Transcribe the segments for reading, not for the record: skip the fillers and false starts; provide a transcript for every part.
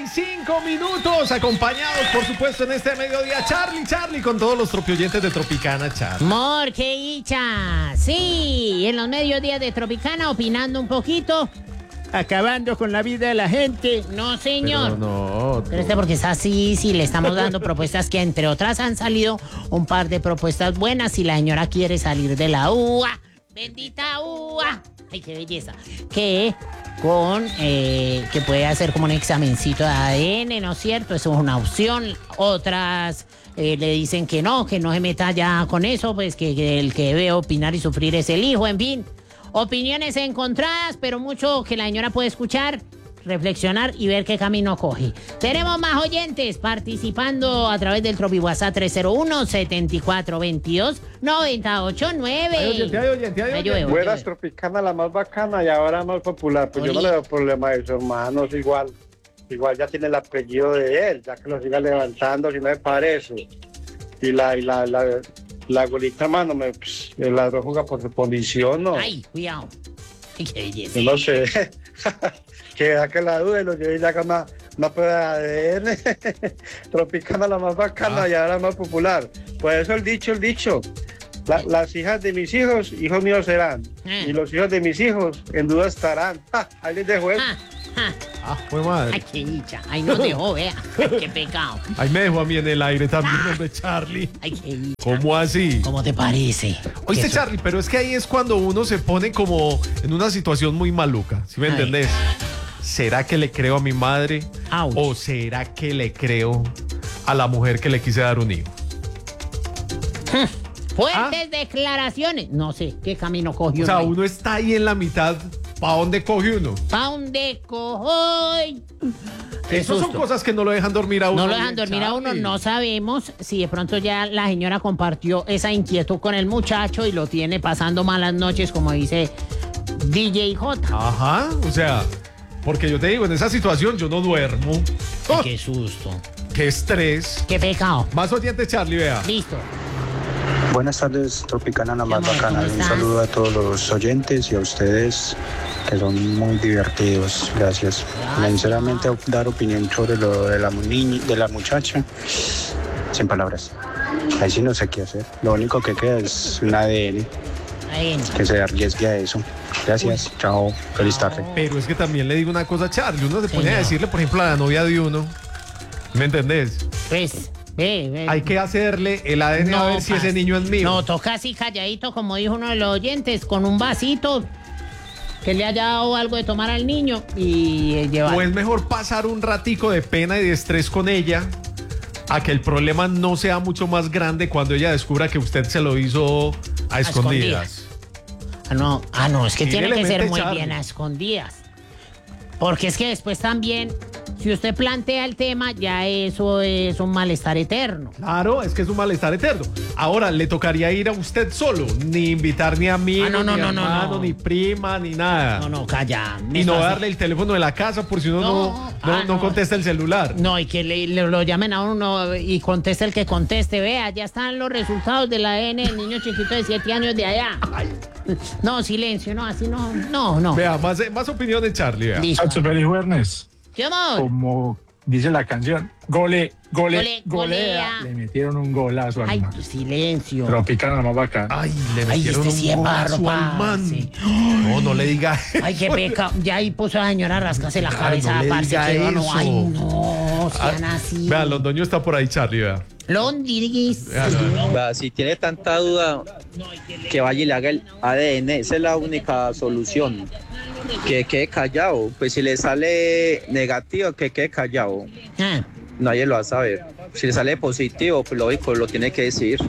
5 minutos, acompañados, por supuesto, en este mediodía. Charlie, con todos los tropioyentes de Tropicana, Charlie. Mor, qué dicha. Sí, en los mediodías de Tropicana, opinando un poquito. Acabando con la vida de la gente. No, señor. Pero Pero porque es así, sí, le estamos dando propuestas que, entre otras, han salido un par de propuestas buenas. Si la señora quiere salir de la UA, bendita UA. Ay, qué belleza. Que puede hacer como un examencito de ADN, ¿no es cierto? Eso es una opción. Otras le dicen que no se meta ya con eso, pues que el que debe opinar y sufrir es el hijo, en fin. Opiniones encontradas, pero mucho que la señora puede escuchar, reflexionar y ver qué camino coge. Tenemos más oyentes participando a través del Tropi WhatsApp 301-7422-989. Hay oyente. Buenas, Tropicana, la más bacana y ahora más popular. Pues yo no le veo problema a eso, hermanos. Igual ya tiene el apellido de él, ya que lo siga levantando, si no me parece. Y la abuelita, hermano, la juega por su posición, ¿no? Ay, cuidado. Ay, qué belleza. No sé. Que da que la duda y lo lleve ya con una prueba de ADN. Tropicana, la más bacana y ahora más popular. Pues eso el dicho. Las hijas de mis hijos míos serán. Y los hijos de mis hijos en duda estarán. Ahí les dejo eso. Fue madre. Ay, qué dicha. Ay, nos dejó, vea. Qué pecado. Ahí me dejó a mí en el aire también, hombre, Charlie. Ay, qué dicha. ¿Cómo así? ¿Cómo te parece? Oíste, Eso. Charlie, pero es que ahí es cuando uno se pone como en una situación muy maluca, ¿sí me Ay. entendés? ¿Será que le creo a mi madre? Ouch. ¿O será que le creo a la mujer que le quise dar un hijo? Fuertes declaraciones. No sé qué camino cogió. O sea, uno está ahí en la mitad. ¿Para dónde coge uno? ¿Pa' dónde cojoy? Esas son cosas que no lo dejan dormir a uno. No lo dejan bien, dormir a uno. Charlie. No sabemos si de pronto ya la señora compartió esa inquietud con el muchacho y lo tiene pasando malas noches, como dice DJ J. Ajá, o sea, porque yo te digo, en esa situación yo no duermo. ¡Oh! Qué susto. ¡Qué estrés! Qué pecado. Más oyentes, Charlie, vea. Listo. Buenas tardes, Tropicana, la más Amor, bacana. ¿cómo Un estás? saludo a todos los oyentes y a ustedes que son muy divertidos. Gracias. Sinceramente, dar opinión sobre lo de la muchacha, sin palabras. Ahí sí no sé qué hacer. Lo único que queda es un ADN Ahí. que se arriesgue a eso. Gracias. Chao. Feliz tarde. Pero es que también le digo una cosa, Charlie. Uno se pone Señor. a decirle, por ejemplo, a la novia de uno. ¿Me entendés? Pues, ve. Hay que hacerle el ADN a ver si ese niño es mío. No, toca así calladito, como dijo uno de los oyentes, con un vasito que le haya dado algo de tomar al niño y llevar. O es mejor pasar un ratico de pena y de estrés con ella a que el problema no sea mucho más grande cuando ella descubra que usted se lo hizo a escondidas. No, es que Sí, tiene que ser elemente, muy Charlie. bien a escondidas. Porque es que después también, si usted plantea el tema, ya eso es un malestar eterno. Claro, es que es un malestar eterno. Ahora, le tocaría ir a usted solo, ni invitar ni amigo, no, ni no, hermano, no. ni prima, ni nada. No, calla. Y no darle el teléfono de la casa por si uno no contesta el celular. No, y que lo llamen a uno y conteste el que conteste. Vea, ya están los resultados del ADN del niño chiquito de 7 años de allá. No, silencio, no, así no. Vea, más opiniones, Charlie. Vea. Listo. Feliz jueves. ¿Qué amor? Como dice la canción, golea. Golea. Le metieron un golazo al Ay, man. silencio. Tropicana, la más bacana. Ay, le Ay, metieron este sí es un barro, golazo al man. parce. No le diga Ay, qué peca. Ya ahí puso a la señora a rascarse la Ay, cabeza, no le parce. diga Que eso. ay, no, sean así. Vea, Londoño está por ahí, Charlie, vea. Londriguis. Va, si tiene tanta duda, que vaya y le haga el ADN, esa es la única solución. Que quede callado, pues si le sale negativo, que quede callado. Ah, Nadie lo va a saber. Si le sale positivo, pues lógico, lo tiene que decir.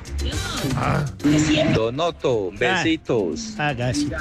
Donoto, besitos. Hágase,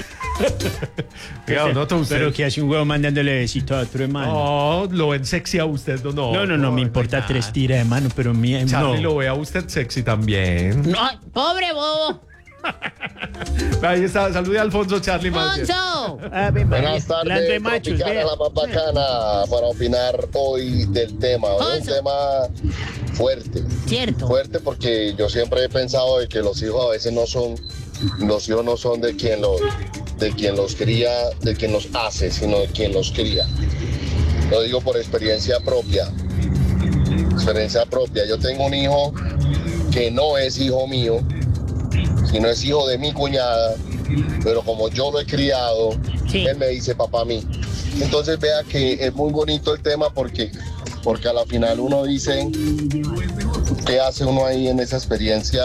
Vea, Donoto, usted. Pero que hace un huevo mandándole besito a otro hermano. No, lo ven sexy a usted, no. No, me importa nada. 3 tiras de mano, pero mía Charlie, no. lo ve a usted sexy también. no, pobre bobo. Ahí está, salude a Alfonso, Charlie, más bien. Monzo. Ave María, Buenas hablando de tardes, machos, Tropicana, vea. la más bacana para opinar hoy del tema. Hoy es un Onzo. tema fuerte, Cierto. fuerte porque yo siempre he pensado de que los hijos a veces los hijos no son de quien los cría, de quien los hace, sino de quien los cría. Lo digo por experiencia propia. Yo tengo un hijo que no es hijo mío, sino es hijo de mi cuñada, pero como yo lo he criado, él me dice papá a mí. Entonces vea que es muy bonito el tema porque a la final uno dice, ¿qué hace uno ahí en esa experiencia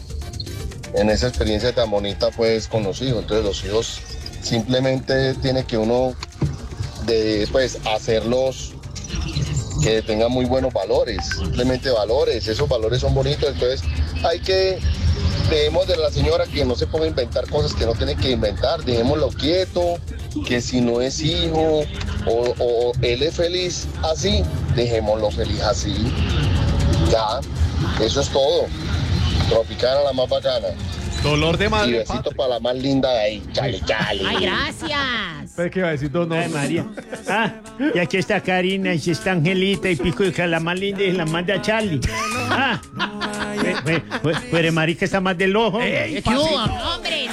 tan bonita pues con los hijos? Entonces los hijos simplemente tiene que uno pues hacerlos que tengan muy buenos valores, simplemente valores, esos valores son bonitos, entonces dejemos de la señora que no se ponga a inventar cosas que no tiene que inventar, dejémoslo quieto, que si no es hijo o él es feliz así, dejémoslo feliz así, ya, eso es todo. Tropicana, la más bacana. Dolor de madre. Y besito para la más linda de ahí. Chale. Ay, gracias. ¿Pero qué besito? No. Ay, María. Y aquí está Karina, y está Angelita, y Pico, y la más linda, y la manda a Charlie. Pues marica está más del ojo. ¿Qué hubo, hombre?